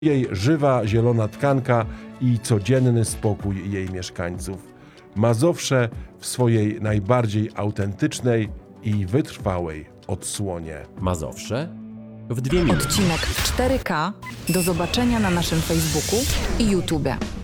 jej żywa, zielona tkanka i codzienny spokój jej mieszkańców. Mazowsze w swojej najbardziej autentycznej i wytrwałej odsłonie. Mazowsze w 2 minuty. Odcinek w 4K. Do zobaczenia na naszym Facebooku i YouTube.